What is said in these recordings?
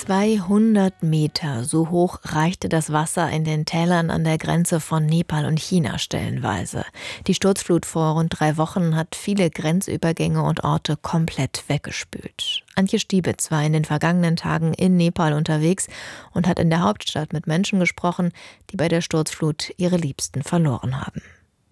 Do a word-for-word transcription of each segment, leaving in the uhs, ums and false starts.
zweihundert Meter, so hoch reichte das Wasser in den Tälern an der Grenze von Nepal und China stellenweise. Die Sturzflut vor rund drei Wochen hat viele Grenzübergänge und Orte komplett weggespült. Antje Stiebitz war in den vergangenen Tagen in Nepal unterwegs und hat in der Hauptstadt mit Menschen gesprochen, die bei der Sturzflut ihre Liebsten verloren haben.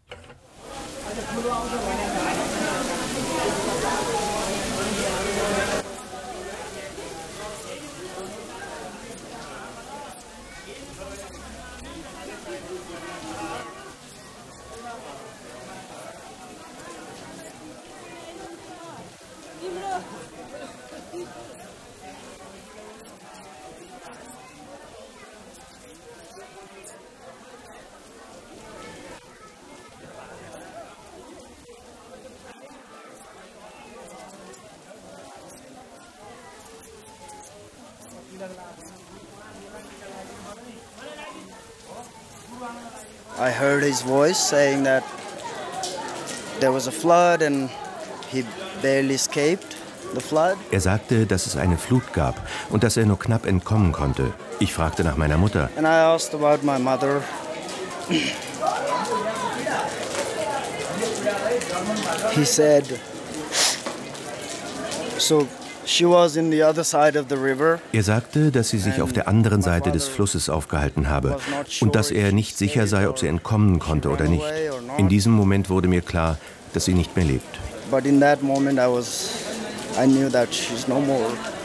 I heard his voice saying that there was a flood and he barely escaped the flood. Er sagte, dass es eine Flut gab und dass er nur knapp entkommen konnte. Ich fragte nach meiner Mutter. And I asked about my mother. He said, so she was in the other side of the river. Er sagte, dass sie sich auf der anderen Seite des Flusses aufgehalten habe und dass er nicht sicher sei, ob sie entkommen konnte oder nicht. In diesem Moment wurde mir klar, dass sie nicht mehr lebt. But in that moment I was I knew that she's no more.